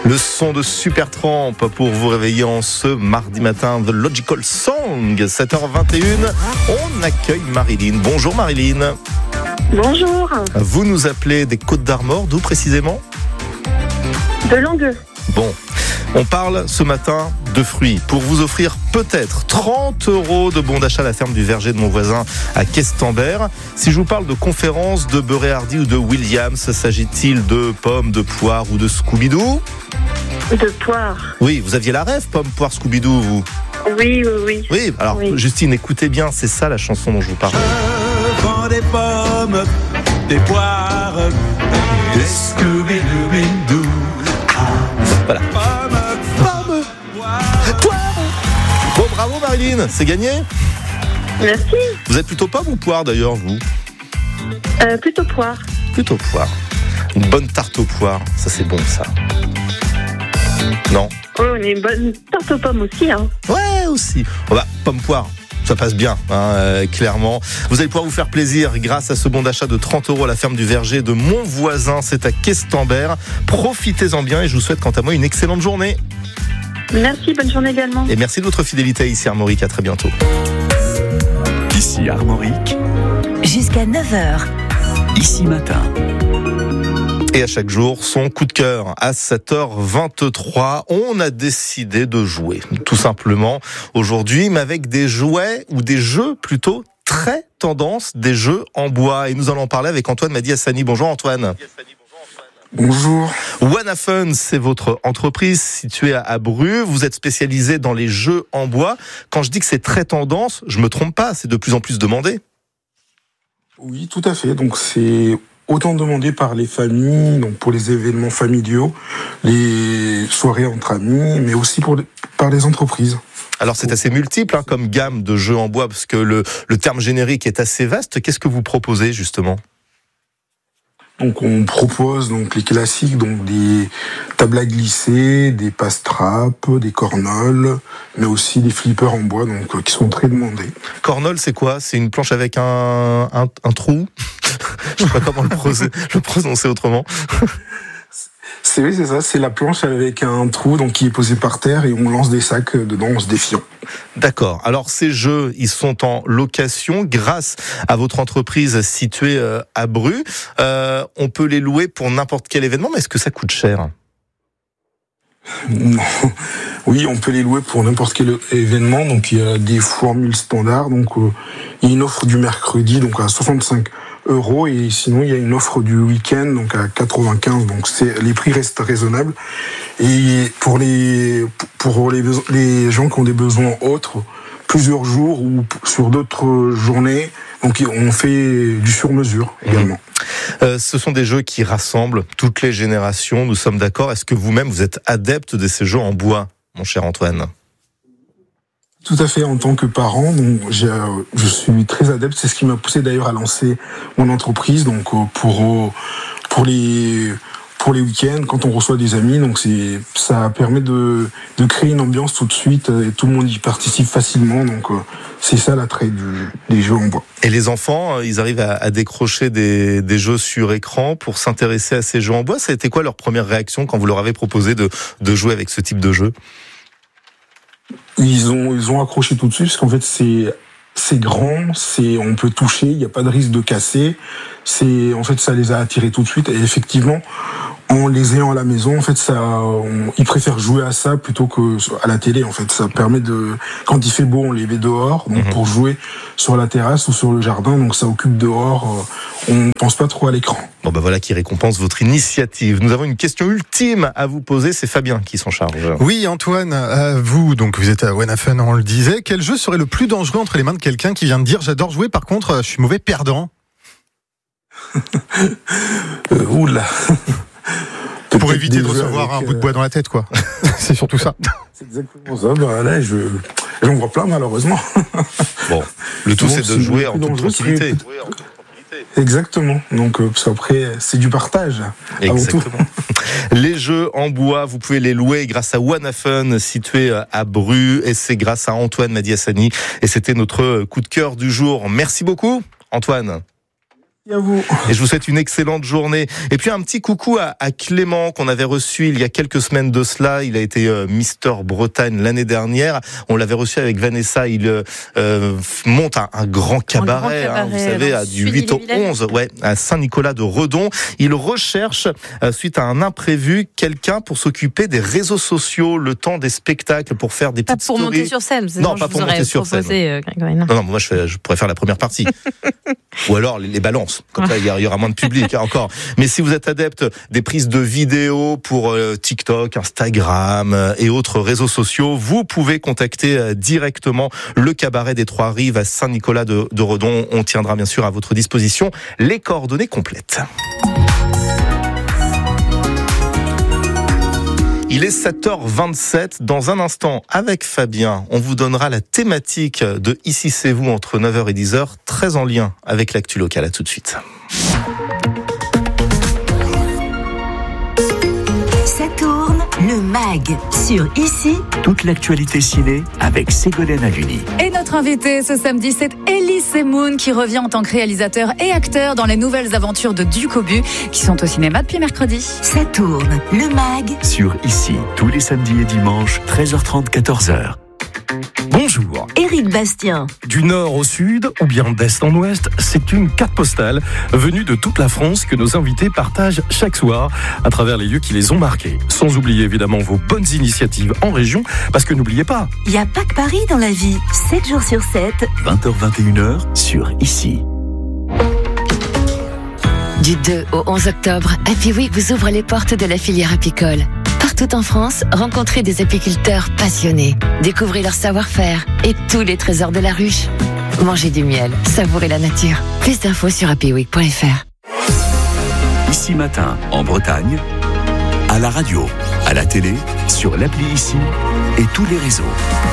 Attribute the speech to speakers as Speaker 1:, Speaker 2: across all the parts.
Speaker 1: Le son de Supertramp pour vous réveiller en ce mardi matin, The Logical Song, 7h21. On accueille Marilyn. Bonjour Marilyn.
Speaker 2: Bonjour.
Speaker 1: Vous nous appelez des Côtes d'Armor, d'où précisément ?
Speaker 2: De Langueux.
Speaker 1: Bon, on parle ce matin de fruits pour vous offrir peut-être 30 € de bons d'achat à la ferme du verger de mon voisin à Questembert. Si je vous parle de conférences de Beurré Hardy ou de Williams, s'agit-il de pommes, de poires ou de Scooby-Doo ?
Speaker 2: De poire.
Speaker 1: Oui, vous aviez la rêve, pommes, poires, Scooby-Doo, vous ?
Speaker 2: Oui.
Speaker 1: Oui, alors
Speaker 2: Oui.
Speaker 1: Justine, écoutez bien, c'est ça la chanson dont je vous parle.
Speaker 3: Je vends des pommes, des poires, des Scooby-Doo.
Speaker 1: Voilà.
Speaker 3: Pommes,
Speaker 1: Poire. Bon, bravo Marilyn, c'est gagné.
Speaker 2: Merci.
Speaker 1: Vous êtes plutôt pomme ou poire d'ailleurs, vous ?
Speaker 2: Plutôt poire.
Speaker 1: Plutôt poire. Une bonne tarte aux poires, ça c'est bon ça. Non ?
Speaker 2: Oh, on est une bonne tarte aux pommes aussi. Hein.
Speaker 1: Ouais, aussi. Oh bah, pomme-poire, ça passe bien, clairement. Vous allez pouvoir vous faire plaisir grâce à ce bon d'achat de 30 € à la ferme du verger de mon voisin, c'est à Questembert. Profitez-en bien et je vous souhaite quant à moi une excellente journée.
Speaker 2: Merci, bonne journée également.
Speaker 1: Et merci de votre fidélité ici à Armorique, à très bientôt.
Speaker 3: Ici Armorique,
Speaker 4: Jusqu'à 9h.
Speaker 3: ici matin.
Speaker 1: Et à chaque jour, son coup de cœur. À 7h23, on a décidé de jouer, tout simplement, aujourd'hui, mais avec des jouets, ou des jeux plutôt, très tendance, des jeux en bois. Et nous allons en parler avec Antoine Madiassani. Bonjour Antoine.
Speaker 5: Bonjour.
Speaker 1: Wanafun, c'est votre entreprise située à Bru. Vous êtes spécialisé dans les jeux en bois. Quand je dis que c'est très tendance, je me trompe pas, c'est de plus en plus demandé.
Speaker 5: Oui, tout à fait. Donc c'est autant demandé par les familles, donc pour les événements familiaux, les soirées entre amis, mais aussi par les entreprises.
Speaker 1: Alors c'est assez multiple comme gamme de jeux en bois, parce que le terme générique est assez vaste. Qu'est-ce que vous proposez justement ?
Speaker 5: Donc on propose donc les classiques, donc des tables à glisser, des passe-trappes, des cornoles, mais aussi des flippers en bois, donc qui sont très demandés.
Speaker 1: Cornole, c'est quoi ? C'est une planche avec un trou ? Je sais pas comment le prononcer autrement.
Speaker 5: Oui, c'est ça, c'est la planche avec un trou donc qui est posé par terre et on lance des sacs dedans en se défiant.
Speaker 1: D'accord. Alors ces jeux, ils sont en location grâce à votre entreprise située à Bru. On peut les louer pour n'importe quel événement, mais est-ce que ça coûte cher ?
Speaker 5: Non. Oui, on peut les louer pour n'importe quel événement. Donc il y a des formules standards. Donc il y a une offre du mercredi donc à 65 € et sinon il y a une offre du week-end donc à 95. Donc les prix restent raisonnables. Et pour les gens qui ont des besoins autres, plusieurs jours ou sur d'autres journées, donc on fait du sur-mesure également.
Speaker 1: Ce sont des jeux qui rassemblent toutes les générations, nous sommes d'accord. Est-ce que vous-même, vous êtes adepte de ces jeux en bois, mon cher Antoine ?
Speaker 5: Tout à fait, en tant que parent, donc je suis très adepte. C'est ce qui m'a poussé d'ailleurs à lancer mon entreprise. Donc pour les week-ends, quand on reçoit des amis, donc ça permet de créer une ambiance tout de suite et tout le monde y participe facilement. Donc c'est ça l'attrait des jeux en bois.
Speaker 1: Et les enfants, ils arrivent à décrocher des jeux sur écran pour s'intéresser à ces jeux en bois. Ça a été quoi leur première réaction quand vous leur avez proposé de jouer avec ce type de jeu ?
Speaker 5: Ils ont accroché tout de suite parce qu'en fait c'est grand, on peut toucher, il n'y a pas de risque de casser. En fait ça les a attirés tout de suite et effectivement en les ayant à la maison, en fait ils préfèrent jouer à ça plutôt que à la télé. En fait ça permet quand il fait beau on les met dehors donc pour jouer sur la terrasse ou sur le jardin, donc ça occupe dehors, on pense pas trop à l'écran.
Speaker 1: Bon voilà qui récompense votre initiative. Nous avons une question ultime à vous poser, c'est Fabien qui s'en charge.
Speaker 6: Oui Antoine, vous êtes à Wanafun, on le disait. Quel jeu serait le plus dangereux entre les mains de quelqu'un qui vient de dire j'adore jouer, par contre je suis mauvais perdant?
Speaker 5: Oula.
Speaker 6: Pour éviter de recevoir un bout de bois dans la tête, quoi. C'est surtout ça.
Speaker 5: C'est exactement ça. Là, j'en vois plein, malheureusement.
Speaker 1: Bon, le tout, c'est de jouer en toute tranquillité.
Speaker 5: Exactement. Donc, parce qu'après, c'est du partage.
Speaker 1: Exactement. Les jeux en bois, vous pouvez les louer grâce à Wanafun, situé à Bru. Et c'est grâce à Antoine Madiassani. Et c'était notre coup de cœur du jour. Merci beaucoup, Antoine.
Speaker 5: Et à vous.
Speaker 1: Et je vous souhaite une excellente journée. Et puis un petit coucou à Clément qu'on avait reçu il y a quelques semaines de cela. Il a été Mister Bretagne l'année dernière. On l'avait reçu avec Vanessa. Il monte un grand cabaret, vous savez, du 8 au 11, à Saint-Nicolas de Redon. Il recherche, suite à un imprévu, quelqu'un pour s'occuper des réseaux sociaux, le temps des spectacles, pour faire des petites stories.
Speaker 7: Pas pour monter sur scène.
Speaker 1: Non, pas pour monter sur scène. Non, moi je pourrais faire la première partie. Ou alors les balances. Comme ça, il y aura moins de public encore. Mais si vous êtes adepte des prises de vidéos pour TikTok, Instagram et autres réseaux sociaux, vous pouvez contacter directement le cabaret des Trois-Rives à Saint-Nicolas de Redon. On tiendra bien sûr à votre disposition les coordonnées complètes. Il est 7h27. Dans un instant, avec Fabien, on vous donnera la thématique de Ici c'est vous entre 9h et 10h, très en lien avec l'actu locale. À tout de suite.
Speaker 4: Ça tourne, le MAG sur Ici.
Speaker 3: Toute l'actualité ciné avec Ségolène Aluni.
Speaker 8: Et notre invité ce samedi, c'est Elie Semoun qui revient en tant que réalisateur et acteur dans les nouvelles aventures de Duc Aubu qui sont au cinéma depuis mercredi.
Speaker 4: Ça tourne, le MAG
Speaker 3: Sur Ici, tous les samedis et dimanches, 13h30, 14h.
Speaker 9: Bonjour.
Speaker 4: Éric Bastien.
Speaker 9: Du nord au sud, ou bien d'est en ouest, c'est une carte postale venue de toute la France que nos invités partagent chaque soir à travers les lieux qui les ont marqués. Sans oublier évidemment vos bonnes initiatives en région, parce que n'oubliez pas,
Speaker 4: Il n'y a pas que Paris dans la vie. 7 jours sur 7.
Speaker 3: 20h-21h sur Ici.
Speaker 10: Du 2 au 11 octobre, Happy Week vous ouvre les portes de la filière apicole. Partout en France, rencontrez des apiculteurs passionnés. Découvrez leur savoir-faire et tous les trésors de la ruche. Mangez du miel, savourez la nature. Plus d'infos sur happyweek.fr.
Speaker 3: Ici Matin, en Bretagne, à la radio, à la télé, sur l'appli Ici et tous les réseaux.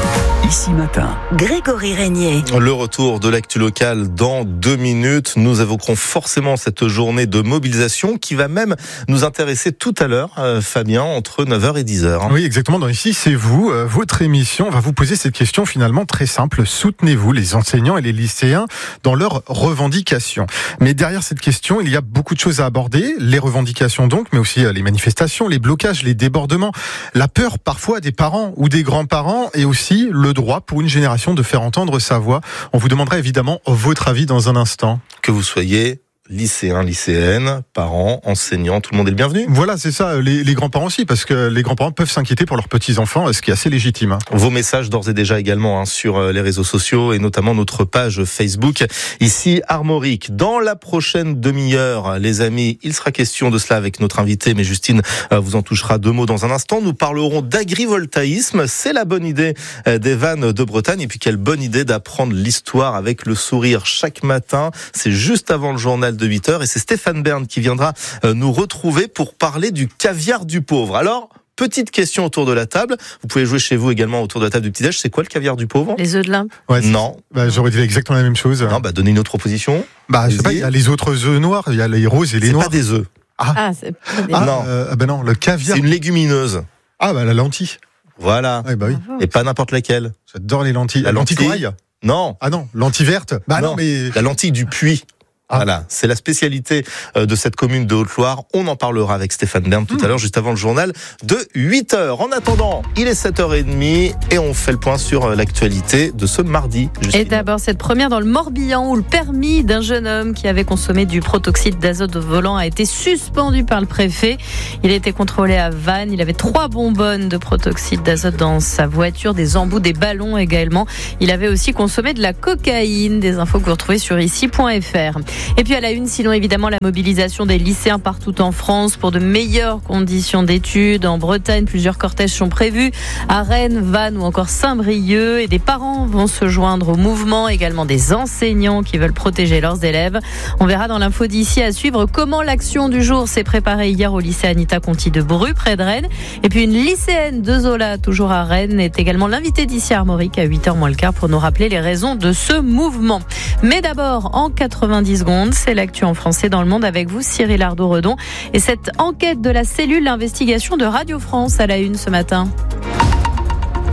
Speaker 3: Ici Matin.
Speaker 4: Grégory Régnier.
Speaker 1: Le retour de l'actu locale dans 2 minutes. Nous évoquerons forcément cette journée de mobilisation qui va même nous intéresser tout à l'heure, Fabien, entre 9h et 10h.
Speaker 6: Oui, exactement. Dans Ici, c'est vous. Votre émission va vous poser cette question finalement très simple. Soutenez-vous les enseignants et les lycéens dans leurs revendications? Mais derrière cette question, il y a beaucoup de choses à aborder. Les revendications donc, mais aussi les manifestations, les blocages, les débordements, la peur parfois des parents ou des grands-parents et aussi le droit pour une génération de faire entendre sa voix. On vous demandera évidemment votre avis dans un instant.
Speaker 1: Que vous soyez lycéens, lycéennes, parents, enseignants, tout le monde est le bienvenu.
Speaker 6: Voilà, c'est ça, les grands-parents aussi, parce que les grands-parents peuvent s'inquiéter pour leurs petits-enfants, ce qui est assez légitime.
Speaker 1: Vos messages d'ores et déjà également sur les réseaux sociaux et notamment notre page Facebook, ici Armorique. Dans la prochaine demi-heure, les amis, il sera question de cela avec notre invité, mais Justine vous en touchera 2 mots dans un instant. Nous parlerons d'agrivoltaïsme, c'est la bonne idée des vannes de Bretagne, et puis quelle bonne idée d'apprendre l'histoire avec le sourire chaque matin. C'est juste avant le journal de 8h et c'est Stéphane Bern qui viendra nous retrouver pour parler du caviar du pauvre. Alors, petite question autour de la table. Vous pouvez jouer chez vous également autour de la table du petit-déj. C'est quoi le caviar du pauvre?
Speaker 7: Les œufs de lin.
Speaker 6: Ouais,
Speaker 1: non.
Speaker 6: J'aurais dit exactement la même chose.
Speaker 1: Non, donnez une autre proposition.
Speaker 6: Je sais pas, il y a les autres œufs noirs, il y a les roses et les noirs.
Speaker 1: C'est pas des œufs.
Speaker 7: C'est pas des
Speaker 1: non.
Speaker 6: Non, le caviar.
Speaker 1: C'est une légumineuse.
Speaker 6: La lentille.
Speaker 1: Voilà.
Speaker 6: Oui.
Speaker 1: Et pas n'importe laquelle.
Speaker 6: J'adore les lentilles.
Speaker 1: La lentille
Speaker 6: corail.
Speaker 1: Non.
Speaker 6: Ah non, lentille verte. Non, mais
Speaker 1: la lentille du Puy. Voilà, c'est la spécialité de cette commune de Haute-Loire. On en parlera avec Stéphane Bern tout à l'heure, juste avant le journal de 8h. En attendant, il est 7h30 et on fait le point sur l'actualité de ce mardi. Justine.
Speaker 7: Et d'abord, cette première dans le Morbihan où le permis d'un jeune homme qui avait consommé du protoxyde d'azote au volant a été suspendu par le préfet. Il a été contrôlé à Vannes. Il avait 3 bonbonnes de protoxyde d'azote dans sa voiture, des embouts, des ballons également. Il avait aussi consommé de la cocaïne. Des infos que vous retrouvez sur ici.fr. Et puis à la une, sinon évidemment la mobilisation des lycéens partout en France pour de meilleures conditions d'études. En Bretagne, plusieurs cortèges sont prévus à Rennes, Vannes ou encore Saint-Brieuc. Et des parents vont se joindre au mouvement, également des enseignants qui veulent protéger leurs élèves. On verra dans l'info d'ici à suivre comment l'action du jour s'est préparée hier au lycée Anita Conti de Bru, près de Rennes. Et puis une lycéenne de Zola, toujours à Rennes, est également l'invitée d'ici à Armorique à 8h moins le quart pour nous rappeler les raisons de ce mouvement. Mais d'abord, en 90 secondes, c'est l'actu en français dans le monde avec vous, Cyril Ardo-Redon. Et cette enquête de la cellule d'investigation de Radio France à la une ce matin.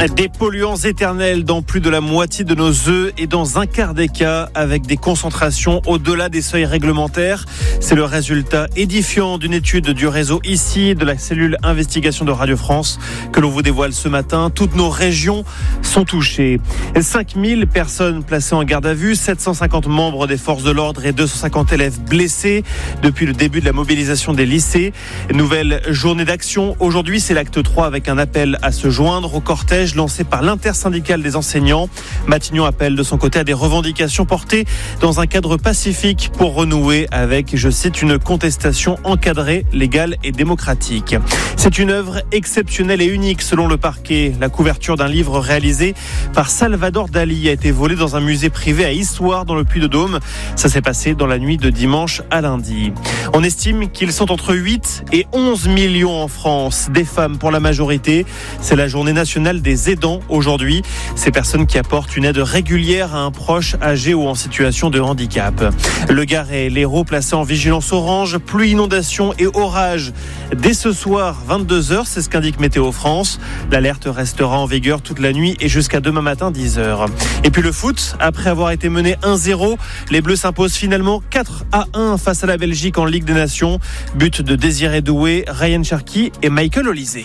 Speaker 11: Des polluants éternels dans plus de la moitié de nos œufs et dans un quart des cas avec des concentrations au-delà des seuils réglementaires. C'est le résultat édifiant d'une étude du réseau ICI de la cellule investigation de Radio France que l'on vous dévoile ce matin. Toutes nos régions sont touchées. 5000 personnes placées en garde à vue, 750 membres des forces de l'ordre et 250 élèves blessés depuis le début de la mobilisation des lycées. Nouvelle journée d'action. Aujourd'hui, c'est l'acte 3 avec un appel à se joindre au cortège lancé par l'intersyndicale des enseignants. Matignon appelle de son côté à des revendications portées dans un cadre pacifique pour renouer avec, je cite, une contestation encadrée, légale et démocratique. C'est une œuvre exceptionnelle et unique selon le parquet. La couverture d'un livre réalisé par Salvador Dali a été volée dans un musée privé à Issoire dans le Puy-de-Dôme. Ça s'est passé dans la nuit de dimanche à lundi. On estime qu'ils sont entre 8 et 11 millions en France, des femmes pour la majorité. C'est la journée nationale des aidants aujourd'hui. Ces personnes qui apportent une aide régulière à un proche âgé ou en situation de handicap. Le Gard et l'Hérault placés en vigilance orange, pluie, inondation et orage. Dès ce soir, 22h, c'est ce qu'indique Météo France. L'alerte restera en vigueur toute la nuit et jusqu'à demain matin 10h. Et puis le foot, après avoir été mené 1-0, les Bleus s'imposent finalement 4-1 face à la Belgique en Ligue des Nations. But de Désiré Doué, Ryan Cherki et Michael Olysée.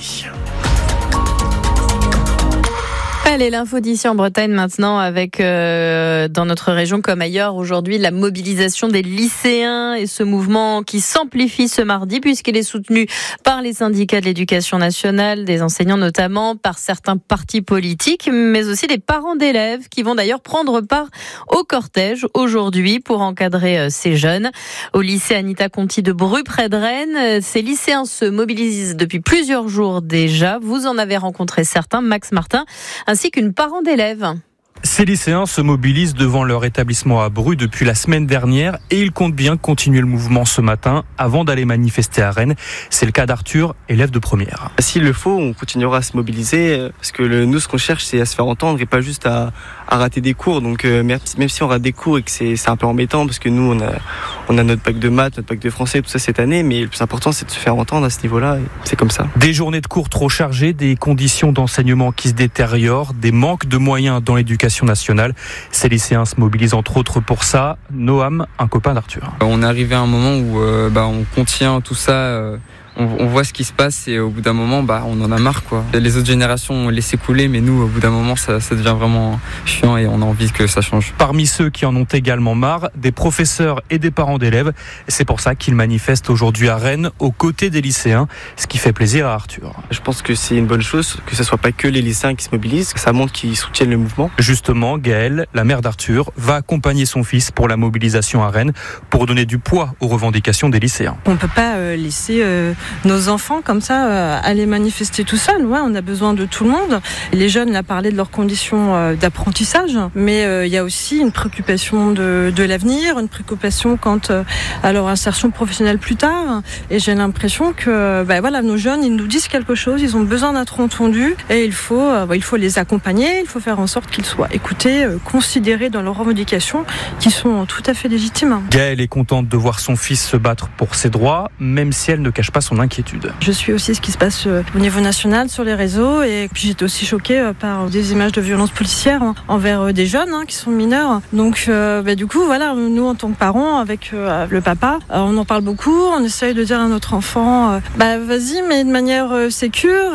Speaker 7: Allez, l'info d'ici en Bretagne maintenant avec, dans notre région comme ailleurs, aujourd'hui, la mobilisation des lycéens et ce mouvement qui s'amplifie ce mardi puisqu'il est soutenu par les syndicats de l'éducation nationale, des enseignants notamment, par certains partis politiques, mais aussi des parents d'élèves qui vont d'ailleurs prendre part au cortège aujourd'hui pour encadrer ces jeunes. Au lycée Anita Conti de Bru, près de Rennes, ces lycéens se mobilisent depuis plusieurs jours déjà. Vous en avez rencontré certains, Max Martin, ainsi qu'une parent d'élèves.
Speaker 12: Ces lycéens se mobilisent devant leur établissement à Bru depuis la semaine dernière et ils comptent bien continuer le mouvement ce matin avant d'aller manifester à Rennes. C'est le cas d'Arthur, élève de première.
Speaker 13: S'il le faut, on continuera à se mobiliser parce que nous, ce qu'on cherche, c'est à se faire entendre et pas juste à rater des cours. Donc même si on rate des cours et que c'est un peu embêtant parce que nous, on a notre bac de maths, notre bac de français, tout ça cette année, mais le plus important, c'est de se faire entendre à ce niveau-là. Et c'est comme ça.
Speaker 12: Des journées de cours trop chargées, des conditions d'enseignement qui se détériorent, des manques de moyens dans l'éducation nationale. Ces lycéens se mobilisent entre autres pour ça. Noam, un copain d'Arthur.
Speaker 14: On est arrivé à un moment où on contient tout ça. On voit ce qui se passe et au bout d'un moment, on en a marre, quoi. Les autres générations ont laissé couler, mais nous, au bout d'un moment, ça devient vraiment chiant et on a envie que ça change.
Speaker 12: Parmi ceux qui en ont également marre, des professeurs et des parents d'élèves. C'est pour ça qu'ils manifestent aujourd'hui à Rennes, aux côtés des lycéens, ce qui fait plaisir à Arthur.
Speaker 13: Je pense que c'est une bonne chose, que ce soit pas que les lycéens qui se mobilisent, ça montre qu'ils soutiennent le mouvement.
Speaker 12: Justement, Gaëlle, la mère d'Arthur, va accompagner son fils pour la mobilisation à Rennes, pour donner du poids aux revendications des lycéens.
Speaker 15: On peut pas laisser nos enfants comme ça aller manifester tout seuls. Ouais, on a besoin de tout le monde. Les jeunes là parlaient de leurs conditions d'apprentissage, mais il y a aussi une préoccupation de l'avenir, une préoccupation quant à leur insertion professionnelle plus tard. Et j'ai l'impression que nos jeunes, ils nous disent quelque chose, ils ont besoin d'être entendus et il faut les accompagner, il faut faire en sorte qu'ils soient écoutés, considérés dans leurs revendications qui sont tout à fait légitimes.
Speaker 12: Gaëlle est contente de voir son fils se battre pour ses droits, même si elle ne cache pas son inquiétude.
Speaker 15: Je suis aussi ce qui se passe au niveau national sur les réseaux et puis j'étais aussi choquée par des images de violences policières envers des jeunes qui sont mineurs. Donc du coup nous en tant que parents avec le papa, on en parle beaucoup, on essaye de dire à notre enfant vas-y mais de manière sécure.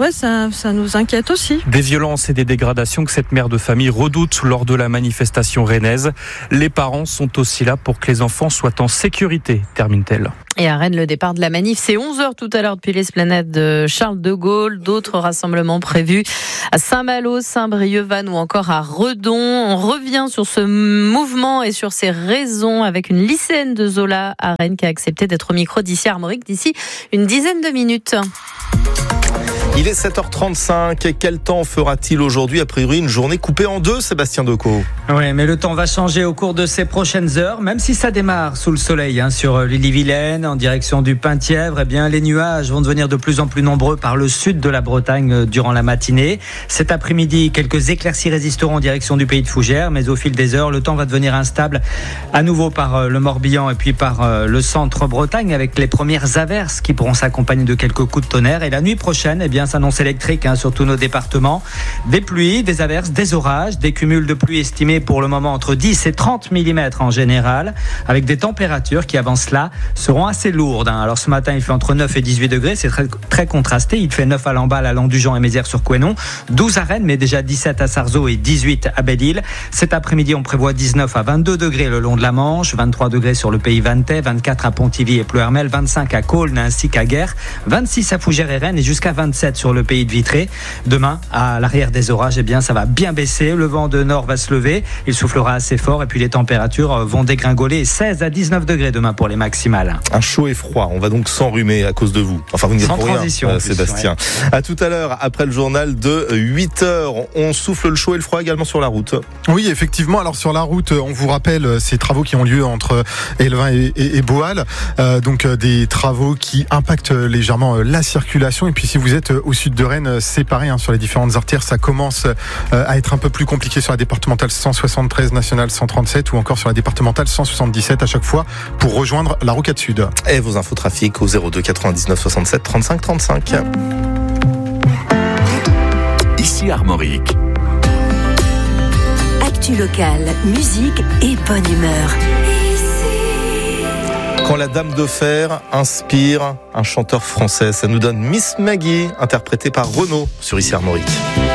Speaker 15: Ça nous inquiète aussi.
Speaker 12: Des violences et des dégradations que cette mère de famille redoute lors de la manifestation rennaise. Les parents sont aussi là pour que les enfants soient en sécurité, termine-t-elle.
Speaker 7: Et à Rennes, le départ de la manif, c'est 11h tout à l'heure depuis l'esplanade de Charles de Gaulle. D'autres rassemblements prévus à Saint-Malo, Saint-Brieuc, Vannes ou encore à Redon. On revient sur ce mouvement et sur ses raisons avec une lycéenne de Zola à Rennes qui a accepté d'être au micro d'ici Armorique d'ici une dizaine de minutes.
Speaker 1: Il est 7h35 et quel temps fera-t-il aujourd'hui? A priori une journée coupée en deux, Sébastien Decaux.
Speaker 16: Oui, mais le temps va changer au cours de ces prochaines heures, même si ça démarre sous le soleil sur l'Ille-et-Vilaine, en direction du Penthièvre. Eh bien, les nuages vont devenir de plus en plus nombreux par le sud de la Bretagne durant la matinée. Cet après-midi, quelques éclaircies résisteront en direction du pays de Fougères, mais au fil des heures, le temps va devenir instable à nouveau par le Morbihan et puis par le centre Bretagne avec les premières averses qui pourront s'accompagner de quelques coups de tonnerre. Et la nuit prochaine, eh bien, bien s'annonce électrique sur tous nos départements. Des pluies, des averses, des orages, des cumuls de pluie estimés pour le moment entre 10 et 30 mm en général, avec des températures qui avant cela seront assez lourdes. Alors ce matin, il fait entre 9 et 18 degrés, c'est très, très contrasté. Il fait 9 à Lamballe, à Landujan et Mézières-sur-Couesnon, 12 à Rennes, mais déjà 17 à Sarzeau et 18 à Belle-Île. Cet après-midi, on prévoit 19 à 22 degrés le long de la Manche, 23 degrés sur le pays vantais, 24 à Pontivy et Pleuhermel, 25 à Caulnes ainsi qu'à Guerre, 26 à Fougères et Rennes et jusqu'à 27 sur le pays de Vitré. Demain, à l'arrière des orages, ça va bien baisser. Le vent de nord va se lever, il soufflera assez fort et puis les températures vont dégringoler. 16 à 19 degrés demain pour les maximales.
Speaker 1: Un chaud et froid, on va donc s'enrhumer à cause de vous. Enfin, vous n'y êtes pour rien, Sébastien. Ouais. À tout à l'heure, après le journal de 8h. On souffle le chaud et le froid également sur la route.
Speaker 6: Oui, effectivement. Alors sur la route, on vous rappelle ces travaux qui ont lieu entre Elvin et Boal. Donc des travaux qui impactent légèrement la circulation. Et puis si vous êtes au sud de Rennes, c'est pareil sur les différentes artères. Ça commence à être un peu plus compliqué sur la départementale 173, nationale 137 ou encore sur la départementale 177 à chaque fois pour rejoindre la rocade sud.
Speaker 1: Et vos infos trafic au 02 99 67 35 35.
Speaker 3: Ici Armorique.
Speaker 4: Actu locale, musique et bonne humeur.
Speaker 1: Quand la Dame de Fer inspire un chanteur français, ça nous donne Miss Maggie, interprétée par Renaud sur Ici Armorique.